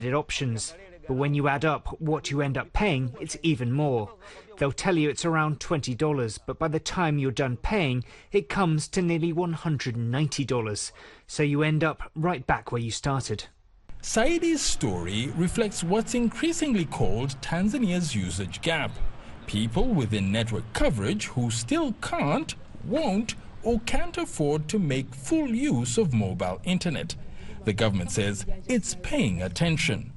options. But when you add up what you end up paying, it's even more. They'll tell you it's around $20, but by the time you're done paying, it comes to nearly $190. So you end up right back where you started. Saidi's story reflects what's increasingly called Tanzania's usage gap. People within network coverage who still can't, won't, or can't afford to make full use of mobile internet. The government says it's paying attention.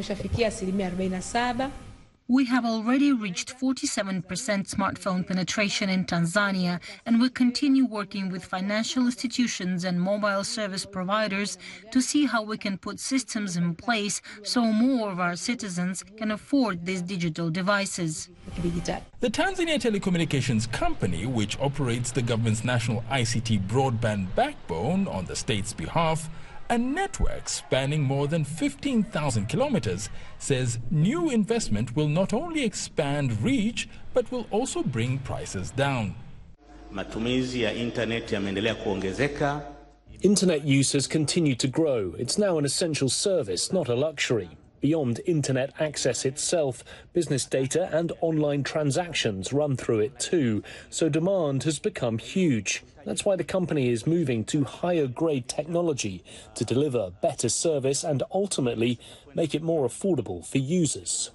We have already reached 47% smartphone penetration in Tanzania, and will continue working with financial institutions and mobile service providers to see how we can put systems in place so more of our citizens can afford these digital devices. The Tanzania Telecommunications Company, which operates the government's national ICT broadband backbone on the state's behalf, a network spanning more than 15,000 kilometers, says new investment will not only expand reach, but will also bring prices down. Internet users continue to grow. It's now an essential service, not a luxury. Beyond internet access itself, business data and online transactions run through it too, so demand has become huge. That's why the company is moving to higher grade technology to deliver better service and ultimately make it more affordable for users.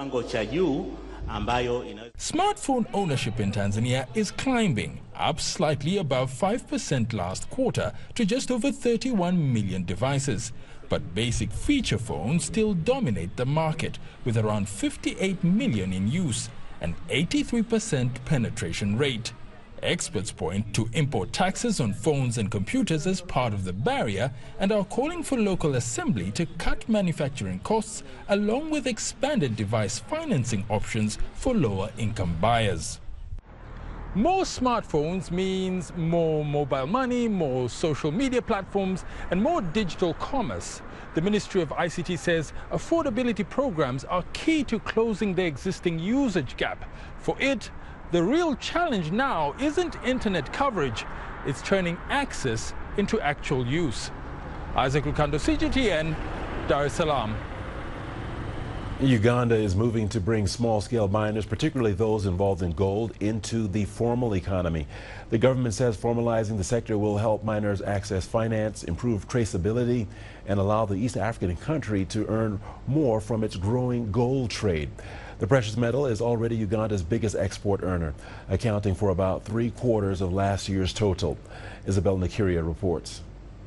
Smartphone ownership in Tanzania is climbing, up slightly above 5% last quarter to just over 31 million devices. But basic feature phones still dominate the market, with around 58 million in use, an 83% penetration rate. Experts point to import taxes on phones and computers as part of the barrier and are calling for local assembly to cut manufacturing costs, along with expanded device financing options for lower-income buyers. More smartphones means more mobile money, more social media platforms, and more digital commerce. The Ministry of ICT says affordability programs are key to closing the existing usage gap. For it, the real challenge now isn't internet coverage, it's turning access into actual use. Isaac Lukando, CGTN, Dar es Salaam. Uganda is moving to bring small-scale miners, particularly those involved in gold, into the formal economy. The government says formalizing the sector will help miners access finance, improve traceability, and allow the East African country to earn more from its growing gold trade. The precious metal is already Uganda's biggest export earner, accounting for about 3/4 of last year's total. Isabel Nakiria reports.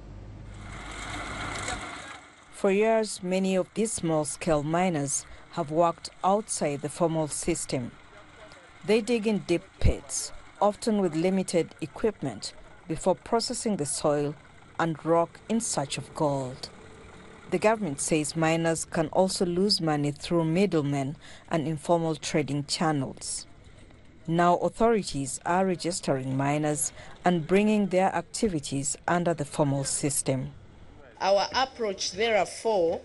For years, many of these small-scale miners have worked outside the formal system. They dig in deep pits, often with limited equipment, before processing the soil and rock in search of gold. The government says miners can also lose money through middlemen and informal trading channels. Now authorities are registering miners and bringing their activities under the formal system. Our approach, therefore,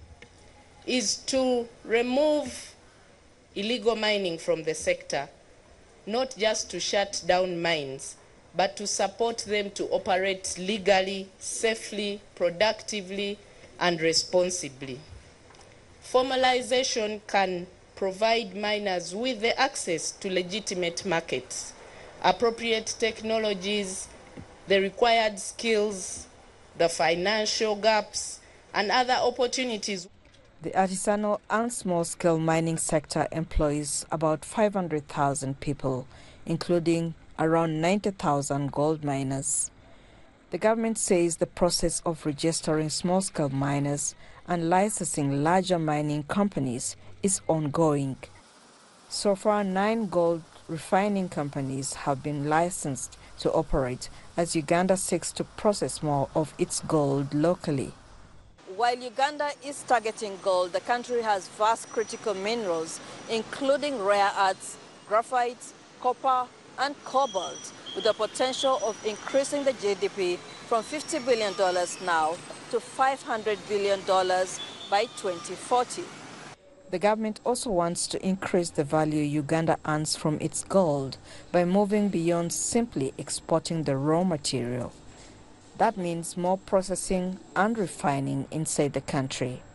is to remove illegal mining from the sector, not just to shut down mines, but to support them to operate legally, safely, productively, and responsibly. Formalization can provide miners with the access to legitimate markets, appropriate technologies, the required skills, the financial gaps, and other opportunities. The artisanal and small-scale mining sector employs about 500,000 people, including around 90,000 gold miners. The government says the process of registering small-scale miners and licensing larger mining companies is ongoing. So far, 9 gold refining companies have been licensed to operate as Uganda seeks to process more of its gold locally. While Uganda is targeting gold, the country has vast critical minerals, including rare earths, graphite, copper, and cobalt, with the potential of increasing the GDP from $50 billion now to $500 billion by 2040. The government also wants to increase the value Uganda earns from its gold by moving beyond simply exporting the raw material. That means more processing and refining inside the country.